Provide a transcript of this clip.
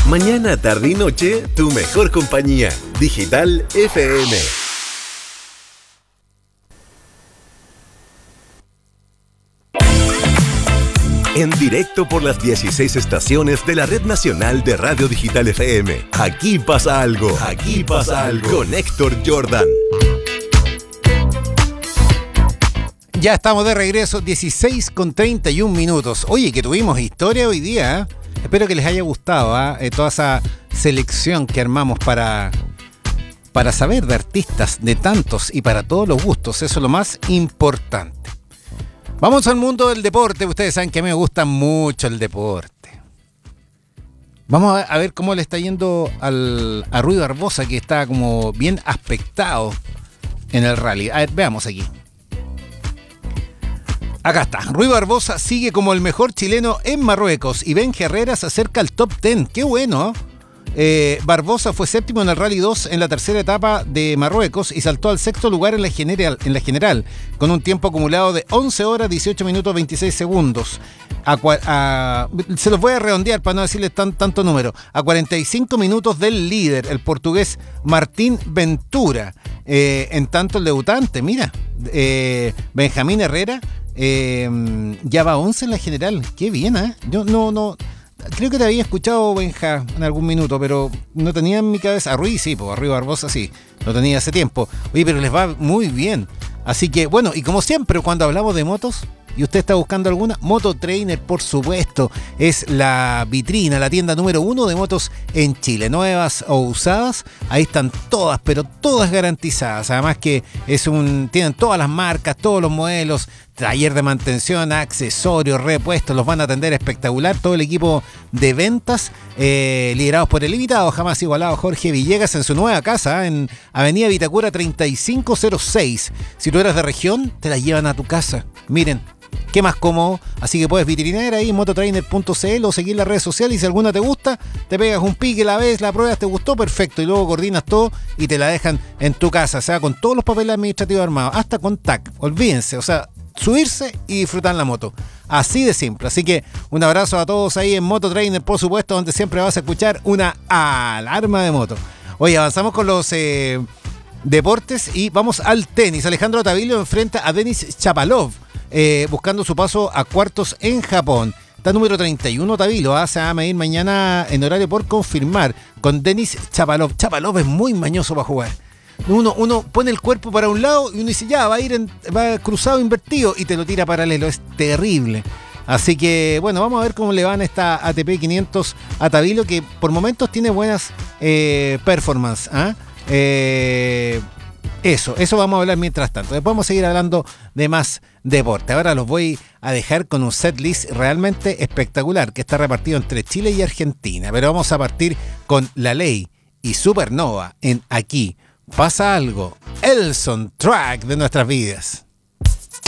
Mañana, tarde y noche, tu mejor compañía. Digital FM. En directo por las 16 estaciones de la Red Nacional de Radio Digital FM. Aquí pasa algo. Aquí pasa algo. Con Héctor Jordan. Ya estamos de regreso, 16:31. Oye, que tuvimos historia hoy día, ¿eh? Espero que les haya gustado toda esa selección que armamos para saber de artistas de tantos y para todos los gustos. Eso es lo más importante. Vamos al mundo del deporte. Ustedes saben que a mí me gusta mucho el deporte. Vamos a ver cómo le está yendo a Rui Barbosa, que está como bien aspectado en el rally. A ver, veamos aquí. Acá está. Rui Barbosa sigue como el mejor chileno en Marruecos y Benja Herrera se acerca al top 10. ¡Qué bueno! Barbosa fue séptimo en el Rally 2 en la tercera etapa de Marruecos y saltó al sexto lugar en la general con un tiempo acumulado de 11 horas, 18 minutos, 26 segundos. Se los voy a redondear para no decirles tanto número. A 45 minutos del líder, el portugués Martín Ventura. En tanto el debutante, mira, Benjamín Herrera ya va 11 en la general. Qué bien, ¿eh? Yo no... Creo que te había escuchado, Benja, en algún minuto, pero no tenía en mi cabeza. A Ruiz sí, pues a Rui Barbosa sí, lo tenía hace tiempo. Oye, pero les va muy bien. Así que, bueno, y como siempre, cuando hablamos de motos, y usted está buscando alguna, Moto Trainer, por supuesto, es la vitrina, la tienda número 1 de motos en Chile. Nuevas o usadas, ahí están todas, pero todas garantizadas. Además que tienen todas las marcas, todos los modelos, taller de mantención, accesorios, repuestos, los van a atender espectacular. Todo el equipo de ventas, liderados por el invitado jamás igualado Jorge Villegas en su nueva casa, en Avenida Vitacura 3506. Si tú eres de región, te la llevan a tu casa. Miren, qué más cómodo. Así que puedes vitrinear ahí en mototrainer.cl o seguir las redes sociales y si alguna te gusta, te pegas un pique, la ves, la pruebas, te gustó, perfecto. Y luego coordinas todo y te la dejan en tu casa. O sea, con todos los papeles administrativos armados, hasta con TAC. Olvídense, o sea, subirse y disfrutar la moto. Así de simple. Así que un abrazo a todos ahí en Moto Trainer, por supuesto, donde siempre vas a escuchar una alarma de moto. Oye, avanzamos con los deportes y vamos al tenis. Alejandro Tavilo enfrenta a Denis Shapovalov, buscando su paso a cuartos en Japón. Está número 31 Tavilo, se va a medir mañana en horario por confirmar con Denis Shapovalov. Shapovalov es muy mañoso para jugar. Uno pone el cuerpo para un lado y uno dice ya, va cruzado invertido y te lo tira paralelo. Es terrible. Así que bueno, vamos a ver cómo le van esta ATP 500 a Tavilo, que por momentos tiene buenas performances. Eso vamos a hablar mientras tanto. Después vamos a seguir hablando de más deporte. Ahora los voy a dejar con un setlist realmente espectacular que está repartido entre Chile y Argentina. Pero vamos a partir con La Ley y Supernova en Aquí Pasa Algo, el soundtrack de nuestras vidas.